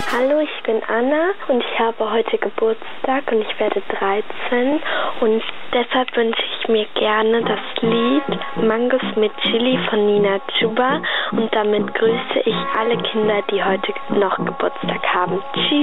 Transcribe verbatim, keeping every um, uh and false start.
Hallo, ich bin Anna und ich habe heute Geburtstag und ich werde dreizehn und deshalb wünsche ich mir gerne das Lied Mangos mit Chili von Nina Chuba und damit grüße ich alle Kinder, die heute noch Geburtstag haben. Tschüss.